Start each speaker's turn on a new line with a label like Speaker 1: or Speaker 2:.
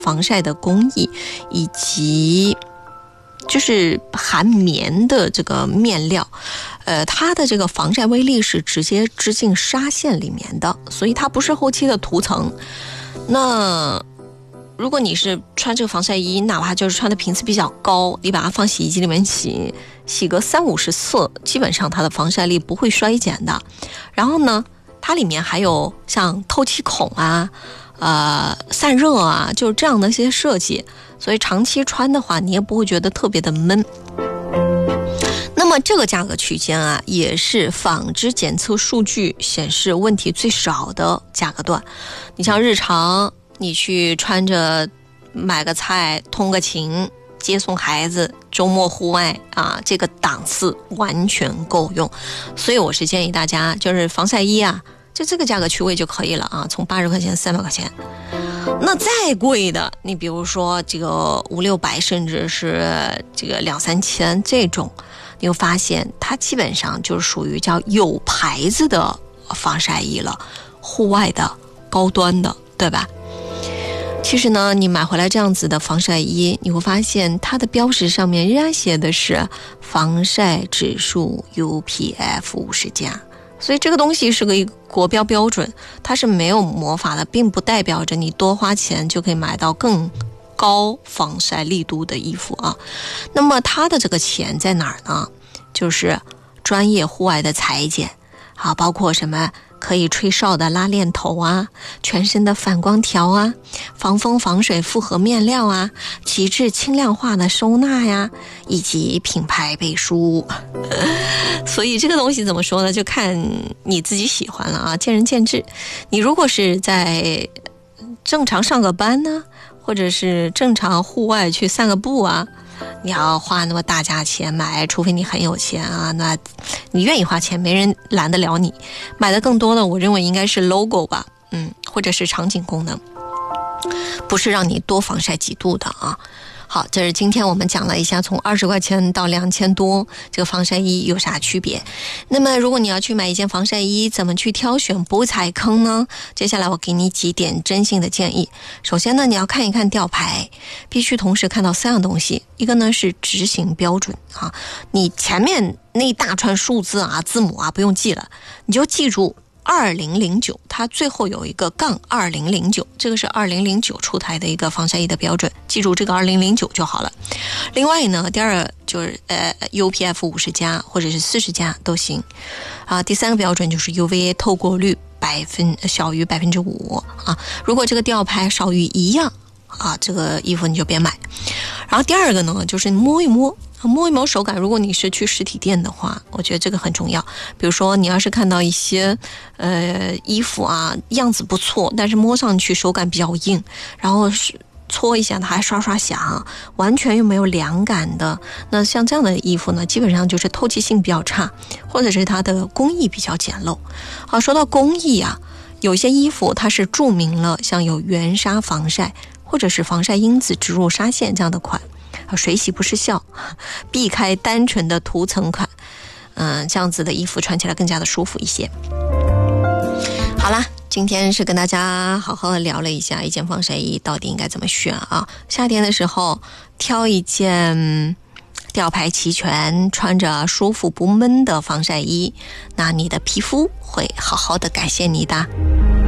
Speaker 1: 防晒的工艺，以及就是含棉的这个面料，它的这个防晒微粒是直接织进纱线里面的，所以它不是后期的涂层。那如果你是穿这个防晒衣，哪怕就是穿的频次比较高，你把它放洗衣机里面洗个30-50次，基本上它的防晒力不会衰减的。然后呢，它里面还有像透气孔啊、散热啊，就是这样的一些设计，所以长期穿的话，你也不会觉得特别的闷。那么这个价格区间啊，也是纺织检测数据显示问题最少的价格段。你像日常你去穿着买个菜、通个勤、接送孩子、周末户外啊，这个档次完全够用。所以我是建议大家，就是防晒衣啊，就这个价格区位就可以了啊，从80块钱、300块钱。那再贵的，你比如说这个500-600，甚至是这个2-3千这种，你会发现它基本上就是属于叫有牌子的防晒衣了，户外的、高端的，对吧？其实呢，你买回来这样子的防晒衣，你会发现它的标识上面仍然写的是防晒指数 UPF 50加，所以这个东西是个国标标准，它是没有魔法的，并不代表着你多花钱就可以买到更高防晒力度的衣服啊。那么它的这个钱在哪儿呢？就是专业户外的裁剪啊，包括什么可以吹哨的拉链头啊，全身的反光条啊，防风防水复合面料啊，极致轻量化的收纳呀，以及品牌背书。所以这个东西怎么说呢，就看你自己喜欢了啊，见仁见智。你如果是在正常上个班呢，或者是正常户外去散个步啊，你要花那么大价钱买，除非你很有钱啊，那你愿意花钱，没人拦得了你。买的更多的，我认为应该是 logo 吧，或者是场景功能，不是让你多防晒几度的啊。好，这是今天我们讲了一下从20块钱到2000多这个防晒衣有啥区别。那么如果你要去买一件防晒衣，怎么去挑选不踩坑呢？接下来我给你几点真心的建议。首先呢，你要看一看吊牌，必须同时看到3样东西。一个呢是执行标准啊，你前面那一大串数字啊、字母啊不用记了，你就记住2009，它最后有一个-2009，这个是2009出台的一个防晒衣的标准，记住这个2009就好了。另外呢，第二就是UPF 50加或者是40加都行啊。第3个标准就是 UVA 透过率小于5%啊。如果这个吊牌少于1样啊，这个衣服你就别买。然后第二个呢，就是摸一摸手感。如果你是去实体店的话，我觉得这个很重要。比如说你要是看到一些衣服啊，样子不错，但是摸上去手感比较硬，然后搓一下它还刷响，完全又没有凉感的，那像这样的衣服呢，基本上就是透气性比较差，或者是它的工艺比较简陋。好，说到工艺啊，有些衣服它是注明了像有原纱防晒或者是防晒因子植入纱线这样的款，水洗不失效，避开单纯的涂层款，这样子的衣服穿起来更加的舒服一些。好啦，今天是跟大家好好的聊了一下一件防晒衣到底应该怎么选啊。夏天的时候挑一件吊牌齐全、穿着舒服不闷的防晒衣，那你的皮肤会好好的感谢你的。